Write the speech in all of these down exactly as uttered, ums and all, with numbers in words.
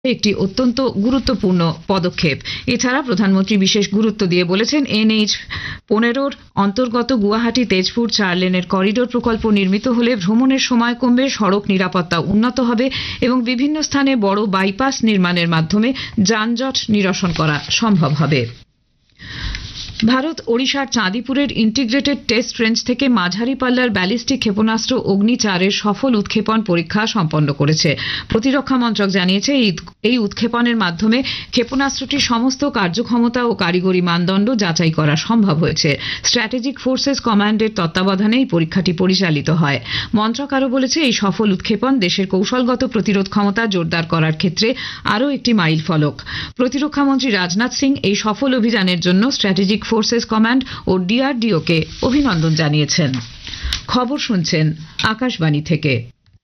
একটি অত্যন্ত গুরুত্বপূর্ণ পদক্ষেপ। এছাড়া প্রধানমন্ত্রী বিশেষ গুরুত্ব দিয়ে বলেছেন, এনএইচ পনেরোর অন্তর্গত গুয়াহাটি তেজপুর চার লেনের করিডোর প্রকল্প নির্মিত হলে ভ্রমণের সময় কমবে, সড়ক নিরাপত্তা উন্নত হবে এবং বিভিন্ন স্থানে বড় বাইপাস নির্মাণের মাধ্যমে যানজট নিরসন করা সম্ভব হবে। ভারত ওড়িশার চাঁদিপুরের ইন্টিগ্রেটেড টেস্ট রেঞ্জ থেকে মাঝারি পাল্লার ব্যালিস্টিক ক্ষেপণাস্ত্র অগ্নি চারের সফল উৎক্ষেপণ পরীক্ষা সম্পন্ন করেছে। প্রতিরক্ষা মন্ত্রক জানিয়েছে, এই উৎক্ষেপণের মাধ্যমে ক্ষেপণাস্ত্রটির সমস্ত কার্যক্ষমতা ও কারিগরি মানদণ্ড যাচাই করা সম্ভব হয়েছে। স্ট্র্যাটেজিক ফোর্সেস কমান্ডের তত্ত্বাবধানে এই পরীক্ষাটি পরিচালিত হয়। মন্ত্রক আরও বলেছে, এই সফল উৎক্ষেপণ দেশের কৌশলগত প্রতিরোধ ক্ষমতা জোরদার করার ক্ষেত্রে আরও একটি মাইল ফলক। প্রতিরক্ষামন্ত্রী রাজনাথ সিং এই সফল অভিযানের জন্য স্ট্র্যাটেজিক ফোর্সেস কমান্ড ও ডিআরডিও কে অভিনন্দন জানিয়েছেন। খবর শুনছেন আকাশবাণী থেকে।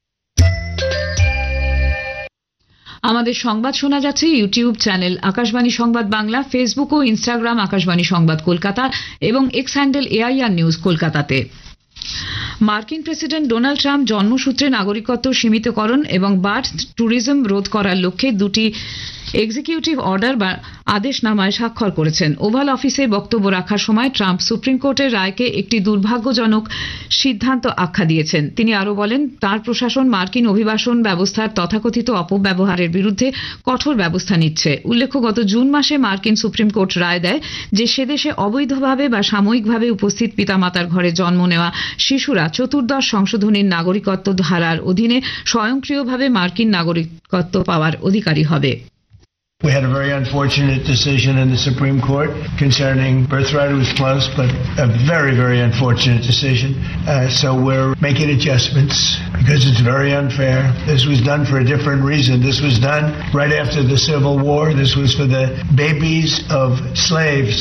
আমাদের সংবাদ শোনা যাচ্ছে ইউটিউব চ্যানেল আকাশবাণী সংবাদ বাংলা, ফেসবুক ও ইনস্টাগ্রাম আকাশবাণী সংবাদ কলকাতা এবং এক্স হ্যান্ডেল এআইআর নিউজ কলকাতাতে। মার্কিন প্রেসিডেন্ট ডোনাল্ড ট্রাম্প জন্মসূত্রে নাগরিকত্ব সীমিতকরণ এবং বার্থ ট্যুরিজম রোধ করার লক্ষ্যে দুটি এক্সিকিউটিভ অর্ডার বা আদেশনামায় স্বাক্ষর করেছেন। ওভাল অফিসে বক্তব্য রাখার সময় ট্রাম্প সুপ্রিম কোর্টের রায়কে একটি দুর্ভাগ্যজনক সিদ্ধান্ত আখ্যা দিয়েছেন। তিনি আরও বলেন, তার প্রশাসন মার্কিন অভিবাসন ব্যবস্থার তথাকথিত অপব্যবহারের বিরুদ্ধে কঠোর ব্যবস্থা নিচ্ছে। উল্লেখ্য, গত জুন মাসে মার্কিন সুপ্রিম কোর্ট রায় দেয় যে সে দেশে অবৈধভাবে বা সাময়িকভাবে উপস্থিত পিতামাতার ঘরে জন্ম নেওয়া শিশুরা চতুর্দশ সংশোধনীর নাগরিকত্ব ধারার অধীনে স্বয়ংক্রিয়ভাবে মার্কিন নাগরিকত্ব পাওয়ার অধিকারী হবে। We had a very unfortunate decision in the Supreme Court concerning birthright. It was close, but a very, very unfortunate decision. Uh, so we're making adjustments because it's very unfair. This was done for a different reason. This was done right after the Civil War. This was for the babies of slaves.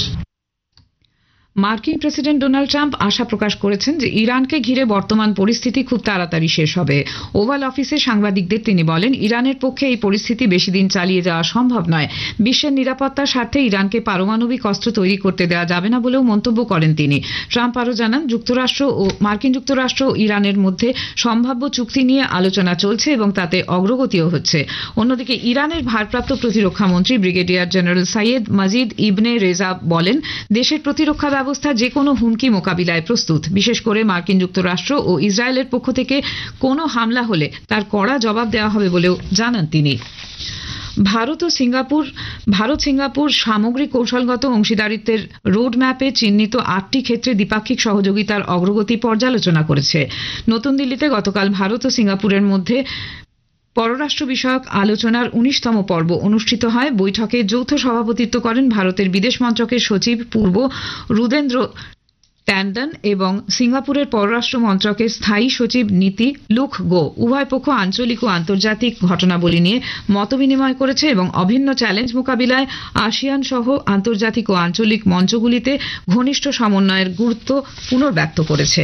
মার্কিন president Donald Trump আশা প্রকাশ করেছেন যে ইরানকে ঘিরে বর্তমান পরিস্থিতি খুব তাড়াতাড়ি শেষ হবে। ওভাল অফিসে সাংবাদিকদের তিনি বলেন, ইরানের পক্ষে এই পরিস্থিতি বেশি দিন চালিয়ে যাওয়া সম্ভব নয়। বিশ্বের নিরাপত্তার স্বার্থে ইরানকে পারমাণবিক অস্ত্র তৈরি করতে দেওয়া যাবে না বলেও মন্তব্য করেন তিনি। ট্রাম্প আরও জানান, যুক্তরাষ্ট্র ও মার্কিন যুক্তরাষ্ট্র ও ইরানের মধ্যে সম্ভাব্য চুক্তি নিয়ে আলোচনা চলছে এবং তাতে অগ্রগতিও হচ্ছে। অন্যদিকে ইরানের ভারপ্রাপ্ত প্রতিরক্ষা মন্ত্রী ব্রিগেডিয়ার জেনারেল সাইয়েদ মাজিদ ইবনে রেজা বলেন, দেশের প্রতিরক্ষা ব্যবস্থা যে কোনো হুমকি মোকাবিলায় প্রস্তুত। বিশেষ করে মার্কিন যুক্তরাষ্ট্র ও ইসরায়েলের পক্ষ থেকে কোনো হামলা হলে তার কড়া জবাব দেওয়া হবে বলেও জানান তিনি। ভারত ও সিঙ্গাপুর ভারত সিঙ্গাপুর সামগ্রিক কৌশলগত অংশীদারিত্বের রোডম্যাপে চিহ্নিত আটটি ক্ষেত্রে দ্বিপাক্ষিক সহযোগিতার অগ্রগতি পর্যালোচনা করেছে। নতুন দিল্লিতে গতকাল ভারত ও সিঙ্গাপুরের মধ্যে পররাষ্ট্র বিষয়ক আলোচনার উনিশতম পর্ব অনুষ্ঠিত হয়। বৈঠকে যৌথ সভাপতিত্ব করেন ভারতের বিদেশ মন্ত্রকের সচিব পূর্ব রুদেন্দ্র ট্যান্ডন এবং সিঙ্গাপুরের পররাষ্ট্র মন্ত্রকের স্থায়ী সচিব নীতি লুক গো। উভয় পক্ষ আঞ্চলিক ও আন্তর্জাতিক ঘটনাবলী নিয়ে মতবিনিময় করেছে এবং অভিন্ন চ্যালেঞ্জ মোকাবিলায় আসিয়ান সহ আন্তর্জাতিক ও আঞ্চলিক মঞ্চগুলিতে ঘনিষ্ঠ সমন্বয়ের গুরুত্ব পুনর্ব্যক্ত করেছে।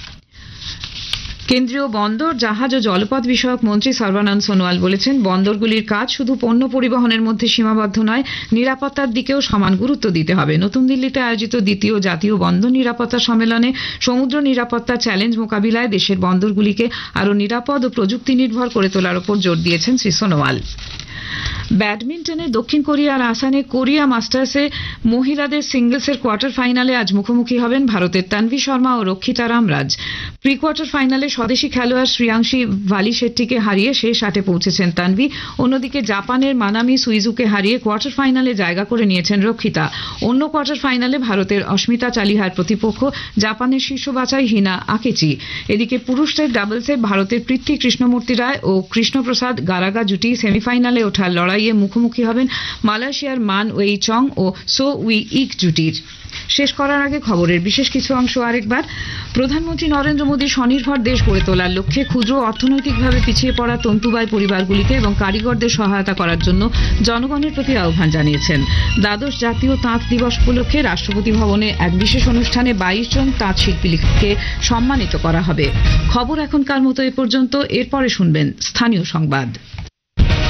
কেন্দ্রীয় বন্দর, জাহাজ ও জলপথ বিষয়ক মন্ত্রী সর্বানন্দ সোনোয়াল বলেছেন, বন্দরগুলির কাজ শুধু পণ্য পরিবহনের মধ্যে সীমাবদ্ধ নয়, নিরাপত্তার দিকেও সমান গুরুত্ব দিতে হবে। নতুন দিল্লিতে আয়োজিত দ্বিতীয় জাতীয় বন্দর নিরাপত্তা সম্মেলনে সমুদ্র নিরাপত্তা চ্যালেঞ্জ মোকাবিলায় দেশের বন্দরগুলিকে আরও নিরাপদ ও প্রযুক্তি নির্ভর করে তোলার উপর জোর দিয়েছেন শ্রী সোনোয়াল। ব্যাডমিন্টনে দক্ষিণ কোরিয়ার আসানে কোরিয়া মাস্টার্সে মহিলাদের সিঙ্গলসের কোয়ার্টার ফাইনালে আজ মুখোমুখি হবেন ভারতের তানভি শর্মা ও রক্ষিতা রামরাজ। প্রি কোয়ার্টার ফাইনালে স্বদেশী খেলোয়াড় শ্রিয়াংশী ভালিশেট্টিকে হারিয়ে শেষ আটে পৌঁছেছেন তানভি। অন্যদিকে জাপানের মানামি সুইজুকে হারিয়ে কোয়ার্টার ফাইনালে জায়গা করে নিয়েছেন রক্ষিতা। অন্য কোয়ার্টার ফাইনালে ভারতের অস্মিতা চালিহার প্রতিপক্ষ জাপানের শীর্ষ বাছাই হিনা আকেচি। এদিকে পুরুষদের ডাবলসে ভারতের পৃথ্বী কৃষ্ণমূর্তি রায় ও কৃষ্ণপ্রসাদ গারাগা জুটি সেমিফাইনালে ওঠার লড়াইয়ে মুখোমুখি হবেন মালয়েশিয়ার মান ওয়েই চং ও সো উই ইক জুটির। শেষ করার আগে খবরের বিশেষ কিছু অংশ আরেকবার। প্রধানমন্ত্রী নরেন্দ্র মোদী স্বনির্ভর দেশ গড়ে তোলার লক্ষ্যে ক্ষুদ্র অর্থনৈতিকভাবে পিছিয়ে পড়া তন্তুবায় পরিবারগুলিকে এবং কারিগরদের সহায়তা করার জন্য জনগণের প্রতি আহ্বান জানিয়েছেন। দ্বাদশ জাতীয় তাঁত দিবস উপলক্ষে রাষ্ট্রপতি ভবনে এক বিশেষ অনুষ্ঠানে বাইশ জন তাঁত শিল্পীকে সম্মানিত করা হবে। খবর এখনকার মতো এ পর্যন্ত। এরপরে শুনবেন স্থানীয় সংবাদ।